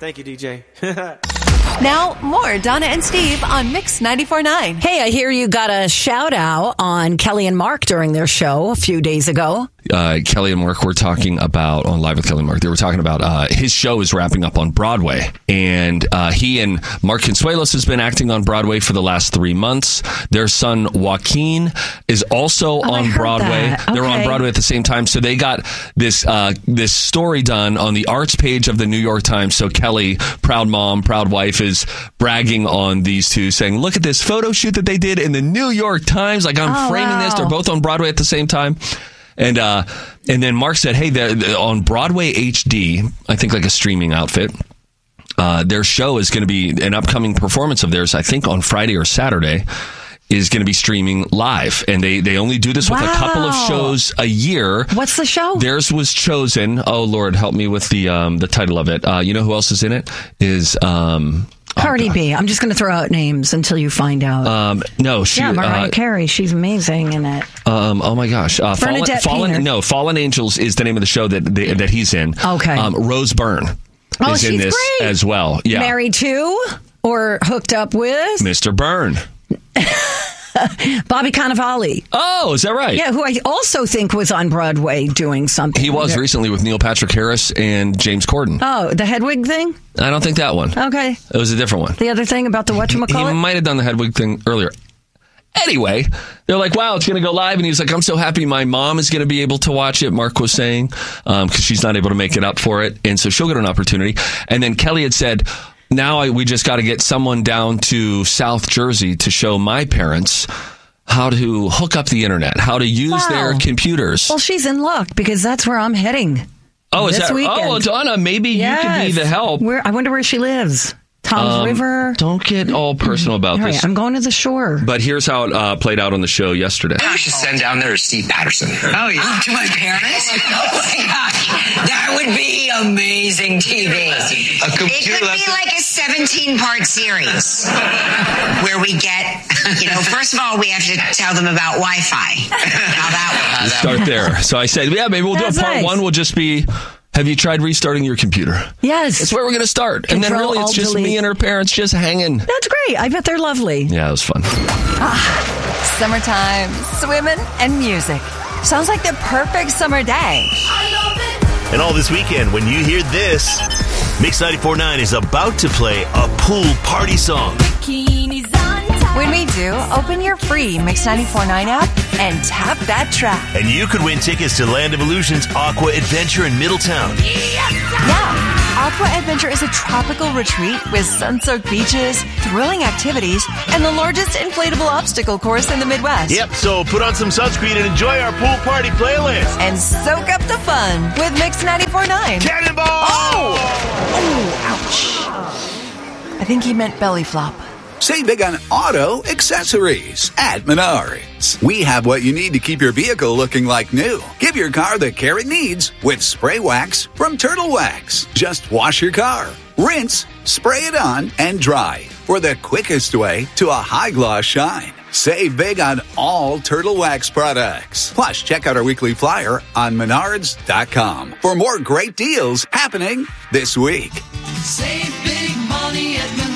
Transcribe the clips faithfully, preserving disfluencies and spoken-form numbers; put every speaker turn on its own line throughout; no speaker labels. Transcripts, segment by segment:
Thank you, D J.
Now, more Donna and Steve on Mix ninety-four point nine.
Hey, I hear you got a shout out on Kelly and Mark during their show a few days ago.
Uh, Kelly and Mark were talking about, on Live with Kelly and Mark, they were talking about uh, his show is wrapping up on Broadway. And uh, he and Mark Consuelos has been acting on Broadway for the last three months. Their son, Joaquin, is also
oh,
on Broadway.
Okay.
They're on Broadway at the same time. So they got this uh, this story done on the arts page of the New York Times. So Kelly, proud mom, proud wife, is bragging on these two, saying, look at this photo shoot that they did in the New York Times. Like, I'm
oh,
framing
wow.
this. They're both on Broadway at the same time. And uh, and then Mark said, hey, they're, they're on Broadway H D, I think like a streaming outfit, uh, their show is going to be an upcoming performance of theirs, I think on Friday or Saturday, is going to be streaming live. And they, they only do this with
wow.
a couple of shows a year.
What's the show?
Theirs was chosen. Oh, Lord, help me with the um, the title of it. Uh, you know who else is in it? Is... Um,
Cardi
oh,
B. I'm just going to throw out names until you find out.
Um, no, she.
Yeah, Mariah
uh,
Carey. She's amazing in it.
Um, oh my gosh, uh, Fallen,
Bernadette
Fallen,
Painter.
no, Fallen Angels is the name of the show that they, that he's in.
Okay.
Um, Rose Byrne
Oh,
is in
she's
this
great.
as well. Yeah,
Married to or hooked up with
Mister Byrne.
Bobby Cannavale.
Oh, is that right?
Yeah, who I also think was on Broadway doing something.
He was recently with Neil Patrick Harris and James Corden.
Oh, the Hedwig thing?
I don't think that one.
Okay.
It was a different one.
The other thing about the
He
whatchamacallit?
might have done the Hedwig thing earlier. Anyway, they're like, wow, it's going to go live. And he was like, I'm so happy my mom is going to be able to watch it, Mark was saying, because um, she's not able to make it up for it. And so she'll get an opportunity. And then Kelly had said, now I, we just got to get someone down to South Jersey to show my parents how to hook up the internet, how to use
Wow.
their computers.
Well, she's in luck because that's where I'm heading.
Oh, is
this
that?
weekend.
Oh, Donna, maybe
Yes.
you could be the help.
Where I wonder where she lives. Tom's
Um,
River.
Don't get all personal about
All
this.
right, I'm going to the shore.
But here's how it uh, played out on the show yesterday.
We should send down there to Steve Patterson.
Oh, yeah. To my parents? Oh, my gosh. That would be amazing T V.
A
It
computer
could be
lesson.
like a seventeen-part series where we get, you know, first of all, we have to tell them about Wi-Fi. How that works.
Start there. So I said, yeah, maybe we'll
That's
do a part
nice.
one. Will just be, have you tried restarting your computer?
Yes.
That's where we're going to start. and then
Control,
really, it's
Alt,
just me
delete.
and her parents just hanging.
That's great. I bet they're lovely.
Yeah, it was fun.
Summertime, swimming, and music. Sounds like the perfect summer day.
And all this weekend, when you hear this, Mix ninety-four point nine is about to play a pool party song.
When we do, open your free Mix ninety-four point nine app and tap that track.
And you could win tickets to Land of Illusion's Aqua Adventure in Middletown.
Yeah. Aqua Adventure is a tropical retreat with sun-soaked beaches, thrilling activities, and the largest inflatable obstacle course in the Midwest.
Yep, so put on some sunscreen and enjoy our pool party playlist.
And soak up the fun with Mix ninety-four point nine.
Cannonball!
Oh! Oh, ouch. I think he meant belly flop.
Save big on auto accessories at Menards. We have what you need to keep your vehicle looking like new. Give your car the care it needs with spray wax from Turtle Wax. Just wash your car, rinse, spray it on, and dry for the quickest way to a high gloss shine. Save big on all Turtle Wax products. Plus, check out our weekly flyer on menards dot com for more great deals happening this week.
Save big money at Menards.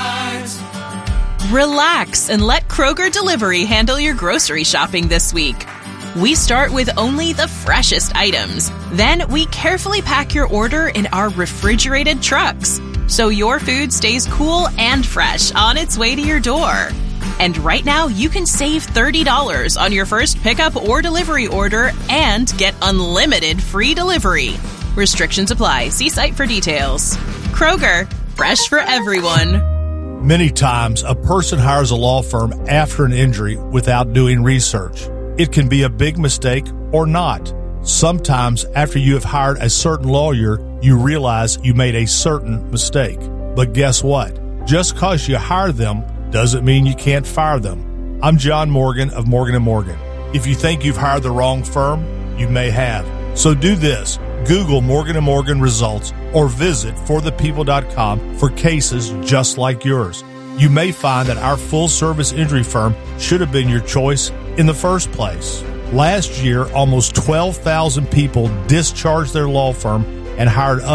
Relax and let Kroger Delivery handle your grocery shopping this week. We start with only the freshest items. Then we carefully pack your order in our refrigerated trucks, so your food stays cool and fresh on its way to your door. And right now, you can save thirty dollars on your first pickup or delivery order and get unlimited free delivery. Restrictions apply. See site for details. Kroger, fresh for everyone.
Many times, a person hires a law firm after an injury without doing research. It can be a big mistake or not. Sometimes, after you have hired a certain lawyer, you realize you made a certain mistake. But guess what? Just because you hire them doesn't mean you can't fire them. I'm John Morgan of Morgan and Morgan. If you think you've hired the wrong firm, you may have. So do this. Google Morgan and Morgan results or visit for the people dot com for cases just like yours. You may find that our full-service injury firm should have been your choice in the first place. Last year, almost twelve thousand people discharged their law firm and hired us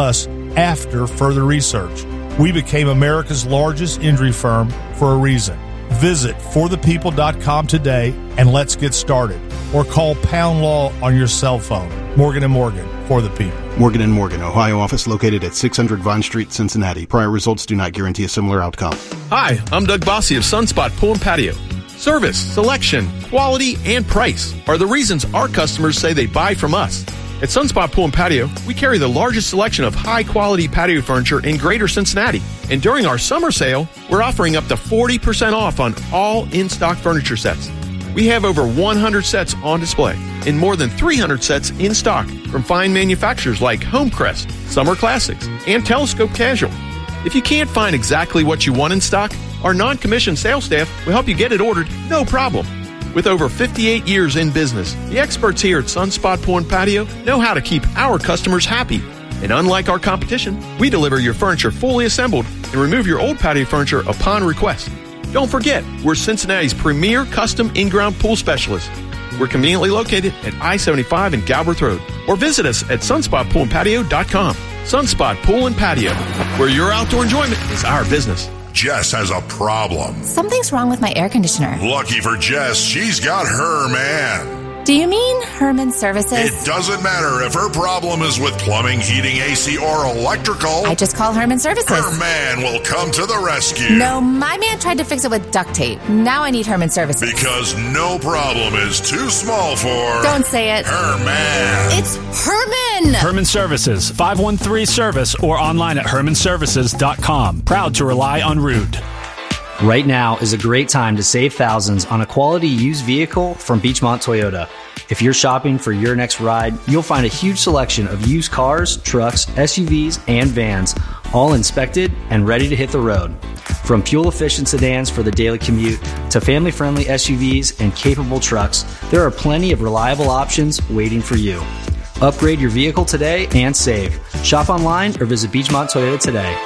after further research. We became America's largest injury firm for a reason. Visit for the people dot com today and let's get started. Or call Pound Law on your cell phone. Morgan and Morgan, for the people.
Morgan and Morgan, Ohio office located at six hundred Vine Street, Cincinnati. Prior results do not guarantee a similar outcome.
Hi, I'm Doug Bossy of Sunspot Pool and Patio. Service, selection, quality, and price are the reasons our customers say they buy from us. At Sunspot Pool and Patio, we carry the largest selection of high-quality patio furniture in greater Cincinnati. And during our summer sale, we're offering up to forty percent off on all in-stock furniture sets. We have over one hundred sets on display and more than three hundred sets in stock from fine manufacturers like Homecrest, Summer Classics, and Telescope Casual. If you can't find exactly what you want in stock, our non-commissioned sales staff will help you get it ordered, no problem. With over fifty-eight years in business, the experts here at Sunspot Pool and Patio know how to keep our customers happy. And unlike our competition, we deliver your furniture fully assembled and remove your old patio furniture upon request. Don't forget, we're Cincinnati's premier custom in-ground pool specialist. We're conveniently located at I seventy-five and Galbraith Road. Or visit us at sunspot pool and patio dot com. Sunspot Pool and Patio, where your outdoor enjoyment is our business.
Jess has a problem.
Something's wrong with my air conditioner.
Lucky for Jess, she's got her man.
Do you mean Herman Services?
It doesn't matter if her problem is with plumbing, heating, A C, or electrical.
I just call Herman Services.
Her man will come to the rescue.
No, my man tried to fix it with duct tape. Now I need Herman Services.
Because no problem is too small for...
Don't say it.
Herman.
It's Herman.
Herman Services, five one three Service, or online at herman services dot com. Proud to rely on Rude.
Right now is a great time to save thousands on a quality used vehicle from Beechmont Toyota. If you're shopping for your next ride, you'll find a huge selection of used cars, trucks, S U Vs, and vans, all inspected and ready to hit the road. From fuel-efficient sedans for the daily commute to family-friendly S U Vs and capable trucks, there are plenty of reliable options waiting for you. Upgrade your vehicle today and save. Shop online or visit Beechmont Toyota today.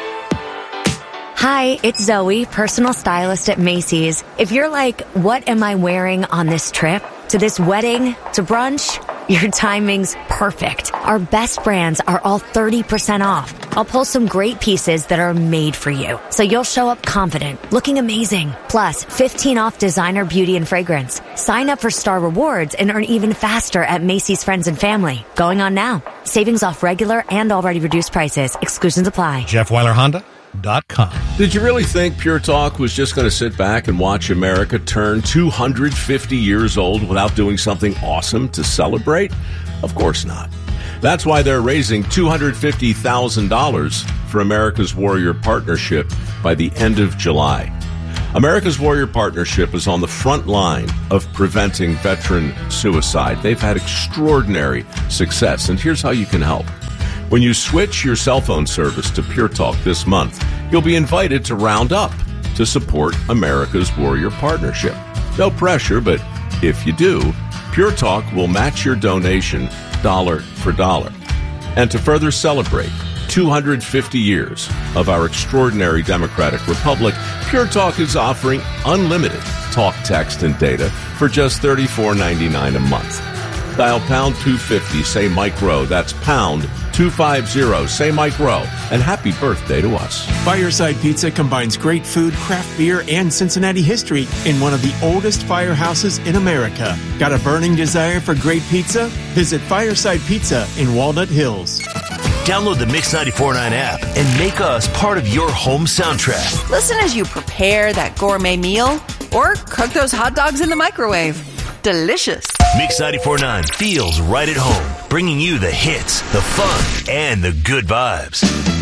Hi, it's Zoe, personal stylist at Macy's. If you're like, what am I wearing on this trip? To this wedding? To brunch? Your timing's perfect. Our best brands are all thirty percent off. I'll pull some great pieces that are made for you, so you'll show up confident, looking amazing. Plus, fifteen off designer beauty and fragrance. Sign up for Star Rewards and earn even faster at Macy's Friends and Family. Going on now. Savings off regular and already reduced prices. Exclusions apply.
Jeff Weiler Honda. Dot com.
Did you really think Pure Talk was just going to sit back and watch America turn two hundred fifty years old without doing something awesome to celebrate? Of course not. That's why they're raising two hundred fifty thousand dollars for America's Warrior Partnership by the end of July. America's Warrior Partnership is on the front line of preventing veteran suicide. They've had extraordinary success, and here's how you can help. When you switch your cell phone service to Pure Talk this month, you'll be invited to round up to support America's Warrior Partnership. No pressure, but if you do, Pure Talk will match your donation dollar for dollar. And to further celebrate two hundred fifty years of our extraordinary democratic republic, Pure Talk is offering unlimited talk, text, and data for just thirty-four ninety-nine a month. Dial pound two fifty, say Mike Rowe. That's pound two fifty, say Mike Rowe. And happy birthday to us.
Fireside Pizza combines great food, craft beer, and Cincinnati history in one of the oldest firehouses in America. Got a burning desire for great pizza? Visit Fireside Pizza in Walnut Hills.
Download the Mix ninety-four point nine app and make us part of your home soundtrack.
Listen as you prepare that gourmet meal or cook those hot dogs in the microwave. Delicious.
Mix ninety-four point nine feels right at home, bringing you the hits, the fun, and the good vibes.